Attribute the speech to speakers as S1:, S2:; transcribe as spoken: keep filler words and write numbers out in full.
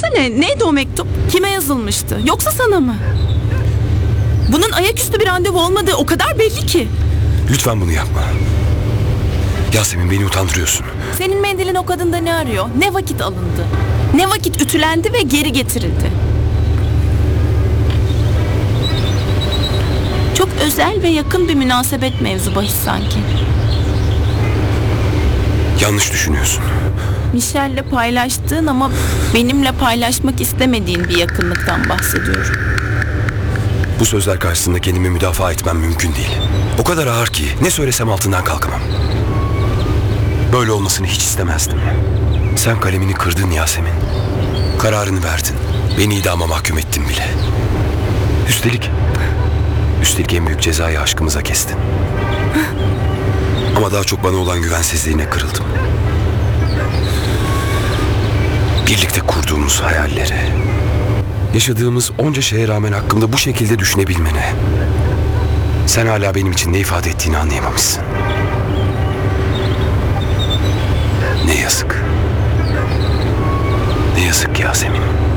S1: Söylesene, neydi o mektup? Kime yazılmıştı? Yoksa sana mı? Bunun ayaküstü bir randevu olmadığı o kadar belli ki.
S2: Lütfen bunu yapma. Yasemin, beni utandırıyorsun.
S1: Senin mendilin o kadında ne arıyor? Ne vakit alındı? Ne vakit ütülendi ve geri getirildi? Çok özel ve yakın bir münasebet mevzu bahis sanki.
S2: Yanlış düşünüyorsun.
S1: Michelle'le paylaştığın ama benimle paylaşmak istemediğin bir yakınlıktan bahsediyorum.
S2: Bu sözler karşısında kendimi müdafaa etmem mümkün değil. O kadar ağır ki ne söylesem altından kalkamam. Böyle olmasını hiç istemezdim. Sen kalemini kırdın Yasemin. Kararını verdin. Beni idama mahkum ettin bile. Üstelik, üstelik en büyük cezayı aşkımıza kestin. Ama daha çok bana olan güvensizliğine kırıldım. Birlikte kurduğumuz hayallere, yaşadığımız onca şeye rağmen hakkımda bu şekilde düşünebilmene, sen hala benim için ne ifade ettiğini anlayamamışsın. Ne yazık. Ne yazık ki Yasemin.